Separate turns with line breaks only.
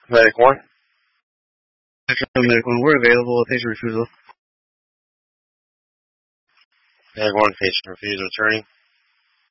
Medic 1.
Medic 1, we're available. Patient refusal.
Medic 1, patient refusal returning.